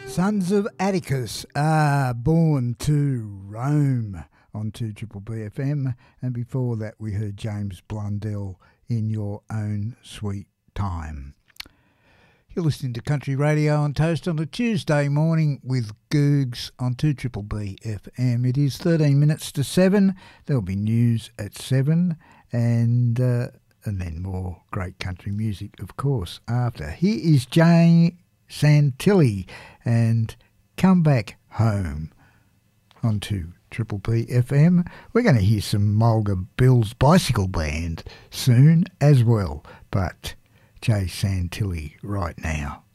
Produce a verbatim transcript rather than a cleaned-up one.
Sons of Atticus are Born to Roam on two Triple B F M, and before that we heard James Blundell in Your Own Sweet Time. You're listening to Country Radio on Toast on a Tuesday morning with Googs on two Triple B F M. It is thirteen minutes to seven. There'll be news at seven, and uh, and then more great country music, of course, after. Here is Jay Santilli and Come Back Home on two Triple B F M. We're going to hear some Mulga Bill's Bicycle Band soon as well, but Jay Santilli right now.